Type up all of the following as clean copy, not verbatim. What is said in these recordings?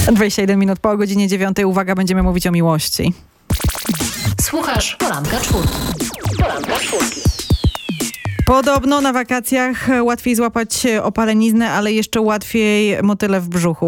21 minut po godzinie 9. Uwaga, będziemy mówić o miłości. Słuchasz Poranka Czwórki. Poranka Czwórki. Podobno na wakacjach łatwiej złapać opaleniznę, ale jeszcze łatwiej motyle w brzuchu.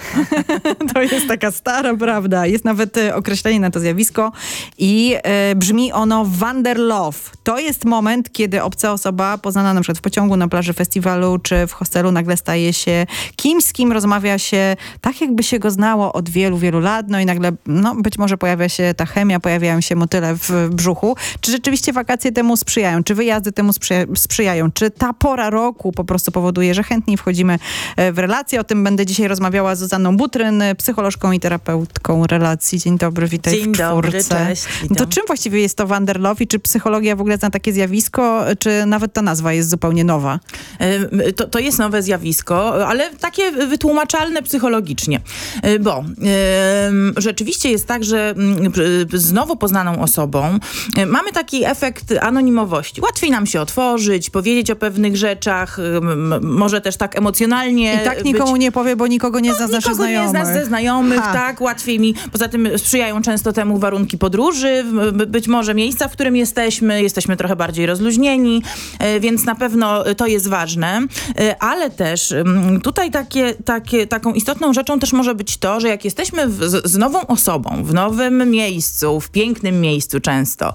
To jest taka stara prawda. Jest nawet określenie na to zjawisko i brzmi ono Wanderlove. To jest moment, kiedy obca osoba poznana na przykład w pociągu, na plaży, festiwalu czy w hostelu nagle staje się kimś, z kim rozmawia się tak, jakby się go znało od wielu, wielu lat. No i nagle być może pojawia się ta chemia, pojawiają się motyle w brzuchu. Czy rzeczywiście wakacje temu sprzyjają? Czy wyjazdy temu sprzyjają? Czy ta pora roku po prostu powoduje, że chętniej wchodzimy w relacje? O tym będę dzisiaj rozmawiała z Zuzanną Butryn, psycholożką i terapeutką relacji. Dzień dobry, witaj w czwórce. Dobry, cześć. To czym właściwie jest to Wanderlove i czy psychologia w ogóle zna takie zjawisko, czy nawet ta nazwa jest zupełnie nowa? To jest nowe zjawisko, ale takie wytłumaczalne psychologicznie. Bo rzeczywiście jest tak, że z nowo poznaną osobą mamy taki efekt anonimowości. Łatwiej nam się otworzyć, powiedzieć o pewnych rzeczach, może też tak emocjonalnie. I tak nikomu nie powie, bo nikogo nie zna z naszych znajomych. Nikogo nie zna ze znajomych, tak, łatwiej mi. Poza tym sprzyjają często temu warunki podróży, być może miejsca, w którym jesteśmy trochę bardziej rozluźnieni, więc na pewno to jest ważne, ale też tutaj taką istotną rzeczą też może być to, że jak jesteśmy z nową osobą, w nowym miejscu, w pięknym miejscu często,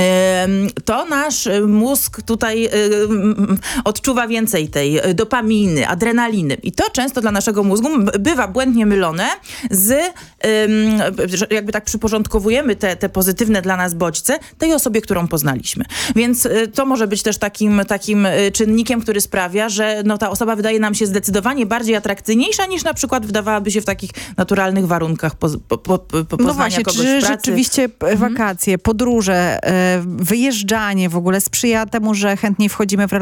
to nasz mózg tutaj odczuwa więcej tej dopaminy, adrenaliny. I to często dla naszego mózgu bywa błędnie mylone z, jakby tak przyporządkowujemy te pozytywne dla nas bodźce tej osobie, którą poznaliśmy. Więc to może być też takim czynnikiem, który sprawia, że ta osoba wydaje nam się zdecydowanie bardziej atrakcyjniejsza niż na przykład wydawałaby się w takich naturalnych warunkach poznania właśnie, kogoś czy w pracy. rzeczywiście wakacje, podróże, wyjeżdżanie w ogóle sprzyja temu, że chętniej wchodzimy w relacje